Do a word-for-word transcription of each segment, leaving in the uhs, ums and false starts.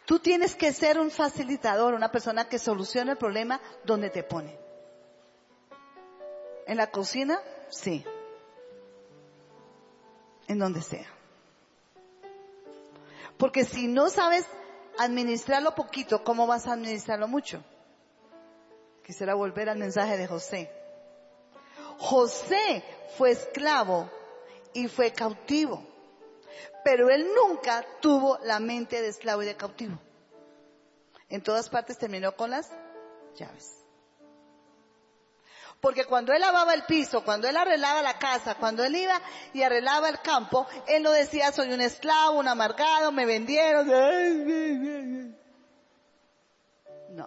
Tú tienes que ser un facilitador, una persona que soluciona el problema donde te pone. ¿En la cocina? Sí. En donde sea. Porque si no sabes administrarlo poquito, ¿cómo vas a administrarlo mucho? Quisiera volver al mensaje de José. José fue esclavo y fue cautivo, pero él nunca tuvo la mente de esclavo y de cautivo. En todas partes terminó con las llaves. Porque cuando él lavaba el piso, cuando él arreglaba la casa, cuando él iba y arreglaba el campo, él no decía soy un esclavo, un amargado, me vendieron. No.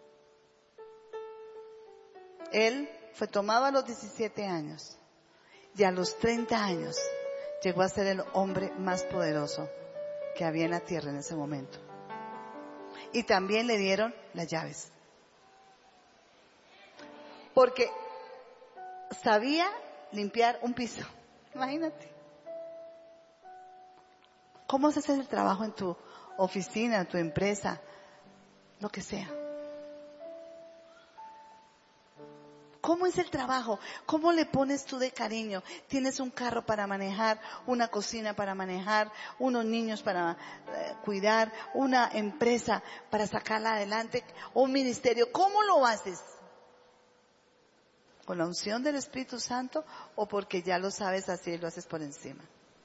Él fue tomado a los diecisiete años y a los treinta años llegó a ser el hombre más poderoso que había en la tierra en ese momento. Y también le dieron las llaves. Porque sabía limpiar un piso. Imagínate. ¿Cómo haces el trabajo en tu oficina, en tu empresa? Lo que sea. ¿Cómo es el trabajo? ¿Cómo le pones tú de cariño? Tienes un carro para manejar, una cocina para manejar, unos niños para eh, cuidar, una empresa para sacarla adelante, un ministerio. ¿Cómo lo haces? ¿Con la unción del Espíritu Santo o porque ya lo sabes así y lo haces por encima?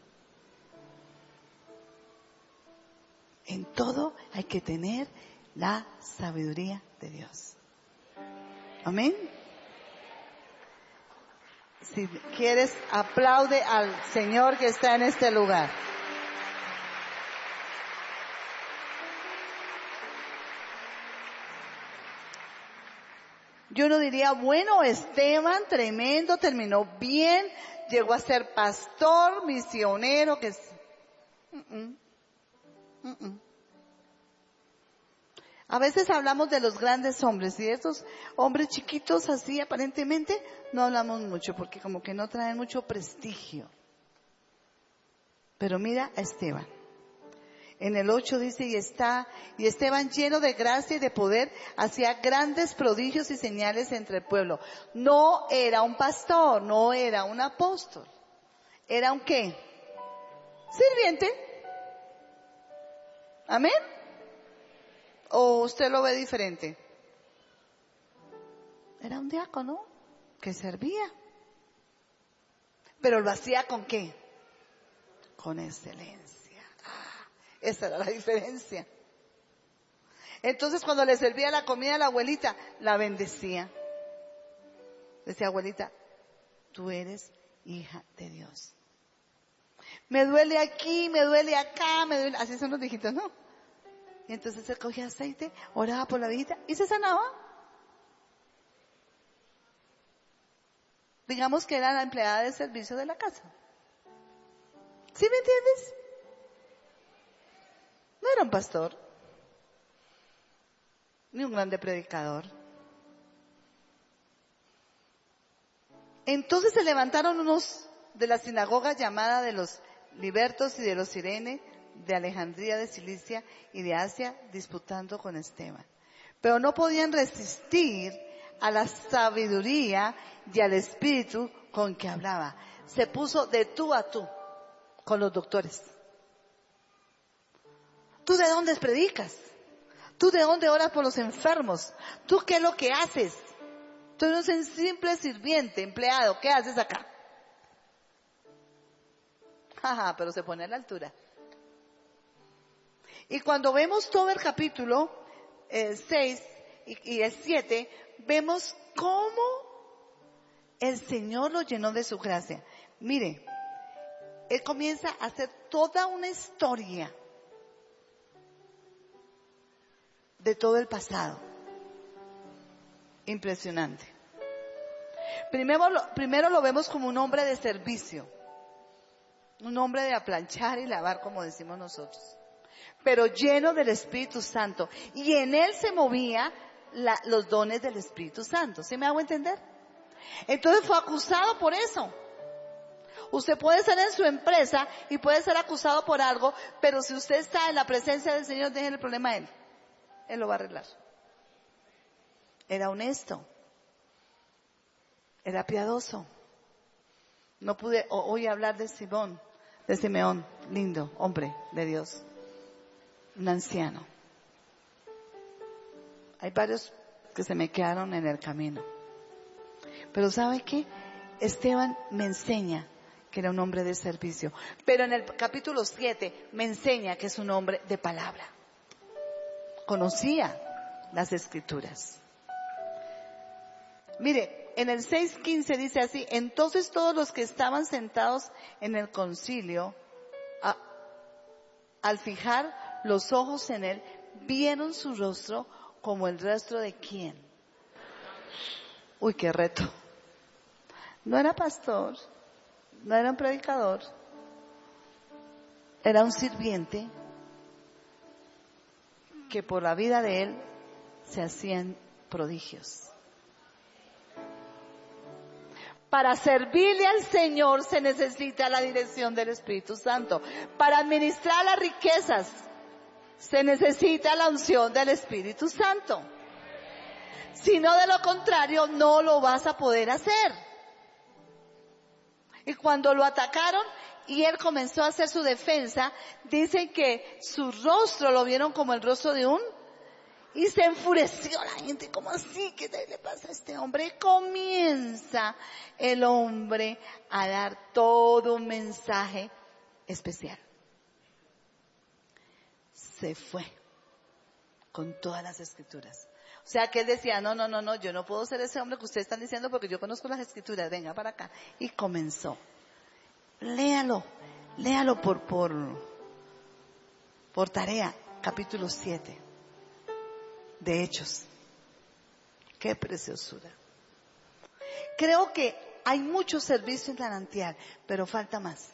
En todo hay que tener la sabiduría de Dios. Amén. Si quieres, aplaude al Señor que está en este lugar. Yo no diría, bueno, Esteban, tremendo, terminó bien, llegó a ser pastor, misionero, que es... Uh-uh. Uh-uh. A veces hablamos de los grandes hombres y esos hombres chiquitos así aparentemente no hablamos mucho porque como que no traen mucho prestigio. Pero mira a Esteban. En el ocho dice, y está, y Esteban lleno de gracia y de poder, hacía grandes prodigios y señales entre el pueblo. No era un pastor, no era un apóstol. ¿Era un qué? Sirviente. ¿Amén? ¿O usted lo ve diferente? Era un diácono que servía. Pero lo hacía ¿con qué? Con excelencia. Ah, esa era la diferencia. Entonces cuando le servía la comida a la abuelita, la bendecía. Decía, abuelita, tú eres hija de Dios. Me duele aquí, me duele acá, me duele... Así son los viejitos, ¿no? Y entonces se cogía aceite, oraba por la viejita y se sanaba. Digamos que era la empleada de servicio de la casa. ¿Sí me entiendes? No era un pastor, ni un grande predicador. Entonces se levantaron unos de la sinagoga llamada de los libertos y de los Sirene, de Alejandría, de Cilicia y de Asia, disputando con Esteban. Pero no podían resistir a la sabiduría y al espíritu con que hablaba. Se puso de tú a tú con los doctores. ¿Tú de dónde predicas? ¿Tú de dónde oras por los enfermos? ¿Tú qué es lo que haces? Tú eres un simple sirviente, empleado. ¿Qué haces acá? Jaja, pero se pone a la altura. Y cuando vemos todo el capítulo eh, seis y, y el siete, vemos cómo el Señor lo llenó de su gracia. Mire, Él comienza a hacer toda una historia de todo el pasado. Impresionante. Primero, primero lo vemos como un hombre de servicio. Un hombre de aplanchar y lavar, como decimos nosotros. Pero lleno del Espíritu Santo. Y en él se movía la, los dones del Espíritu Santo. ¿Sí me hago entender? Entonces fue acusado por eso. Usted puede estar en su empresa y puede ser acusado por algo, pero si usted está en la presencia del Señor, deje el problema a Él. Él lo va a arreglar. Era honesto. Era piadoso. No pude hoy hablar de Simón, de Simeón, lindo, hombre de Dios. Un anciano. Hay varios que se me quedaron en el camino. Pero ¿sabe qué? Esteban me enseña que era un hombre de servicio. Pero en el capítulo siete me enseña que es un hombre de palabra. Conocía las escrituras. Mire, en el seis quince dice así: entonces todos los que estaban sentados en el concilio, a, al fijar los ojos en él, vieron su rostro como el rostro de quién. Uy, qué reto. No era pastor, no era un predicador, era un sirviente que por la vida de él se hacían prodigios. Para servirle al Señor se necesita la dirección del Espíritu Santo. Para administrar las riquezas se necesita la unción del Espíritu Santo. Si no, de lo contrario, no lo vas a poder hacer. Y cuando lo atacaron y él comenzó a hacer su defensa, dicen que su rostro lo vieron como el rostro de un... Y se enfureció la gente. ¿Cómo así? ¿Qué le pasa a este hombre? Y comienza el hombre a dar todo un mensaje especial. Se fue con todas las escrituras. O sea que él decía, no, no, no, no, yo no puedo ser ese hombre que ustedes están diciendo porque yo conozco las escrituras, venga para acá. Y comenzó. Léalo, léalo por, por, por tarea, capítulo siete. De Hechos. Qué preciosura. Creo que hay mucho servicio en Lanantial, pero falta más.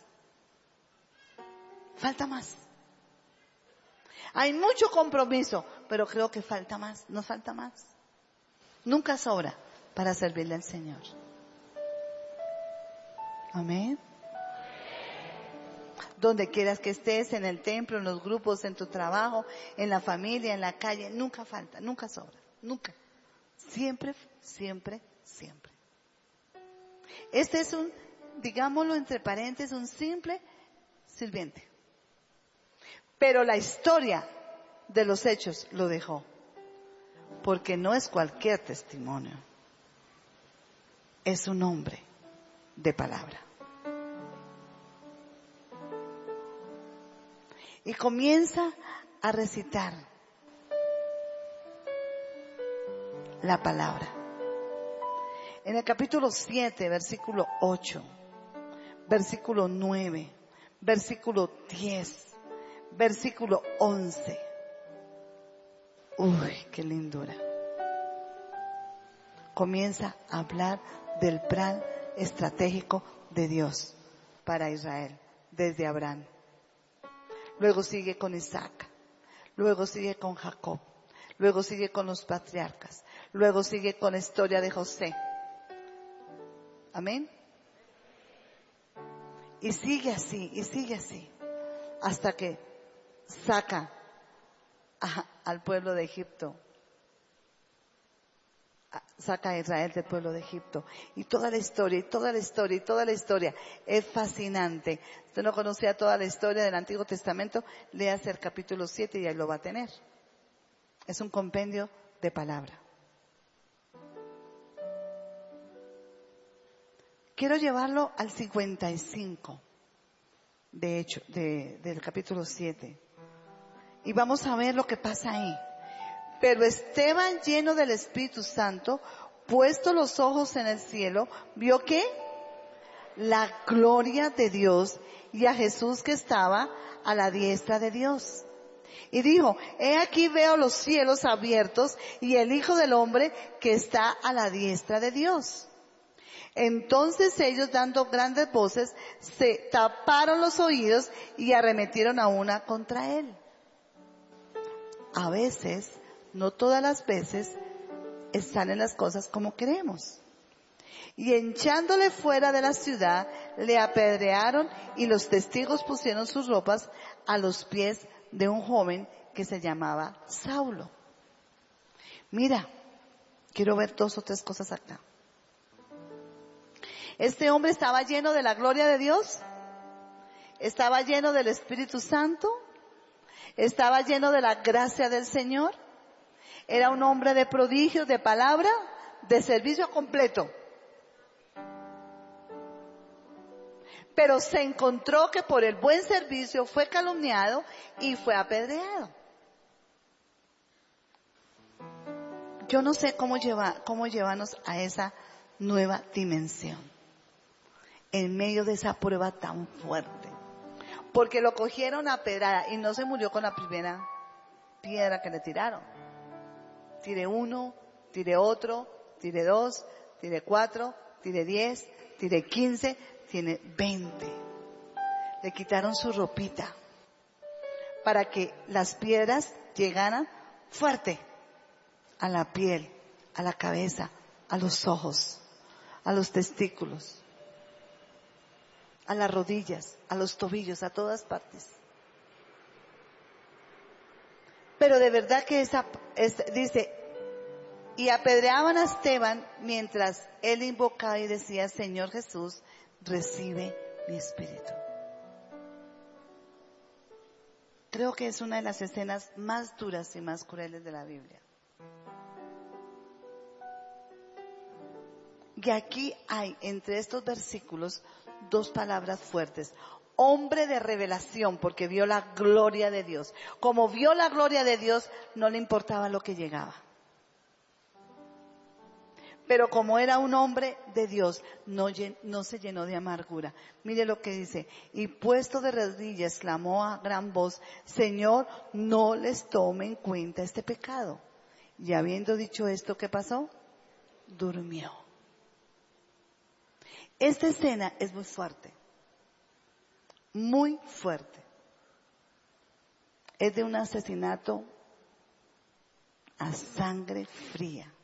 Falta más. Hay mucho compromiso, pero creo que falta más. No falta más. Nunca sobra para servirle al Señor. Amén. Donde quieras que estés, en el templo, en los grupos, en tu trabajo, en la familia, en la calle, nunca falta, nunca sobra, nunca. Siempre, siempre, siempre. Este es un, digámoslo entre paréntesis, un simple sirviente. Pero la historia de los hechos lo dejó. Porque no es cualquier testimonio. Es un hombre de palabra. Y comienza a recitar la palabra. En el capítulo siete, versículo ocho, versículo nueve, versículo diez, versículo once. Uy, qué lindura. Comienza a hablar del plan estratégico de Dios para Israel, desde Abraham. Luego sigue con Isaac, luego sigue con Jacob, luego sigue con los patriarcas, luego sigue con la historia de José. Amén. Y sigue así, y sigue así, hasta que saca a, al pueblo de Egipto, a, saca a Israel del pueblo de Egipto. Y toda la historia, y toda la historia, y toda la historia es fascinante. Usted no conocía toda la historia del Antiguo Testamento, léase el capítulo siete y ahí lo va a tener. Es un compendio de palabra. Quiero llevarlo al cincuenta y cinco, de hecho, de, del capítulo siete. Y vamos a ver lo que pasa ahí. Pero Esteban, lleno del Espíritu Santo, puesto los ojos en el cielo, vio que la gloria de Dios y a Jesús que estaba a la diestra de Dios. Y dijo, he aquí veo los cielos abiertos y el Hijo del Hombre que está a la diestra de Dios. Entonces ellos, dando grandes voces, se taparon los oídos y arremetieron a una contra él. A veces, no todas las veces, salen las cosas como queremos. Y echándole fuera de la ciudad, le apedrearon y los testigos pusieron sus ropas a los pies de un joven que se llamaba Saulo. Mira, quiero ver dos o tres cosas acá. Este hombre estaba lleno de la gloria de Dios, estaba lleno del Espíritu Santo, estaba lleno de la gracia del Señor, era un hombre de prodigios, de palabra, de servicio completo. Pero se encontró que por el buen servicio fue calumniado y fue apedreado. Yo no sé cómo lleva, cómo llevarnos a esa nueva dimensión en medio de esa prueba tan fuerte. Porque lo cogieron a pedrada y no se murió con la primera piedra que le tiraron. Tiré uno, tiré otro, tiré dos, tiré cuatro, tiré diez, tiré quince, tiene veinte. Le quitaron su ropita para que las piedras llegaran fuerte a la piel, a la cabeza, a los ojos, a los testículos, a las rodillas, a los tobillos, a todas partes. Pero de verdad que esa, es, dice, y apedreaban a Esteban mientras él invocaba y decía, Señor Jesús, recibe mi espíritu. Creo que es una de las escenas más duras y más crueles de la Biblia. Y aquí hay entre estos versículos dos palabras fuertes. Hombre de revelación, porque vio la gloria de Dios. Como vio la gloria de Dios, no le importaba lo que llegaba. Pero como era un hombre de Dios, no, no se llenó de amargura. Mire lo que dice. Y puesto de rodillas, clamó a gran voz, Señor, no les tome en cuenta este pecado. Y habiendo dicho esto, ¿qué pasó? Durmió. Esta escena es muy fuerte. Muy fuerte. Es de un asesinato a sangre fría.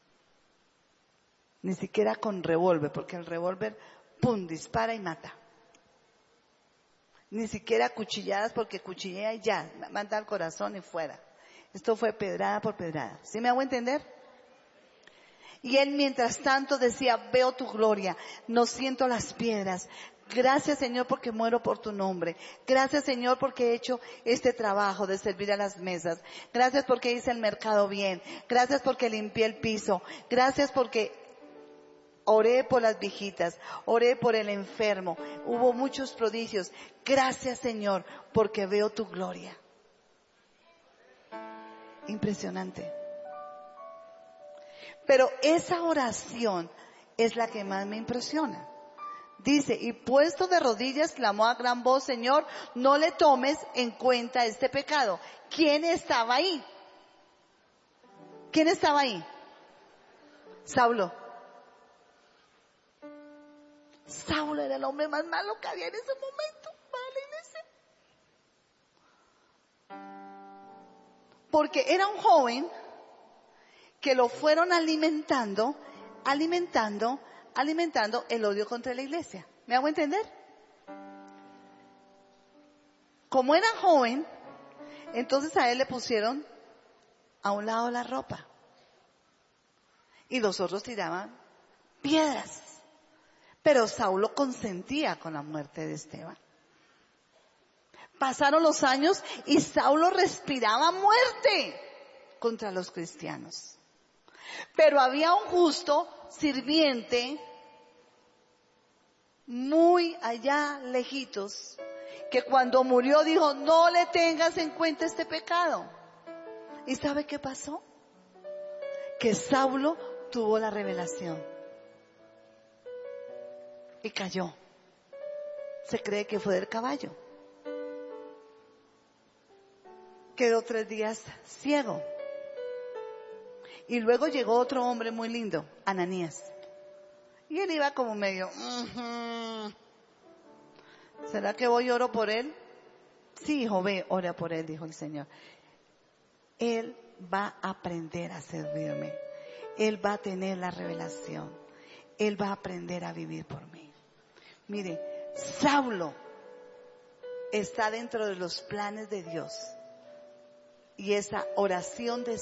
Ni siquiera con revólver, porque el revólver, pum, dispara y mata. Ni siquiera cuchilladas, porque cuchillea y ya, mata al corazón y fuera. Esto fue pedrada por pedrada. ¿Sí me hago entender? Y él mientras tanto decía, veo tu gloria, no siento las piedras. Gracias Señor porque muero por tu nombre. Gracias Señor porque he hecho este trabajo de servir a las mesas. Gracias porque hice el mercado bien. Gracias porque limpié el piso. Gracias porque oré por las viejitas, oré por el enfermo. Hubo muchos prodigios. Gracias Señor porque veo tu gloria. Impresionante. Pero esa oración es la que más me impresiona. Dice, y puesto de rodillas clamó a gran voz, Señor, no le tomes en cuenta este pecado. ¿Quién estaba ahí? ¿Quién estaba ahí? Saulo. Saulo era el hombre más malo que había en ese momento. Porque era un joven que lo fueron alimentando, alimentando, alimentando el odio contra la iglesia. ¿Me hago entender? Como era joven, entonces a él le pusieron a un lado la ropa. Y los otros tiraban piedras. Pero Saulo consentía con la muerte de Esteban. Pasaron los años y Saulo respiraba muerte contra los cristianos. Pero había un justo sirviente muy allá lejitos que cuando murió dijo, no le tengas en cuenta este pecado. ¿Y sabe qué pasó? Que Saulo tuvo la revelación y cayó. Se cree que fue del caballo. Quedó tres días ciego. Y luego llegó otro hombre muy lindo, Ananías. Y él iba como medio, uh-huh. ¿será que voy y oro por él? Sí, hijo, ve, ora por él, dijo el Señor. Él va a aprender a servirme. Él va a tener la revelación. Él va a aprender a vivir por mí. Mire, Saulo está dentro de los planes de Dios. Y esa oración de